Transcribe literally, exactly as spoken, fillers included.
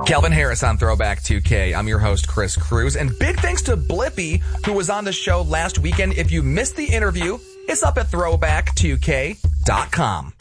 Calvin Harris on Throwback two K. I'm your host, Chris Cruz. And big thanks to Blippi, who was on the show last weekend. If you missed the interview, it's up at throwback two k dot com.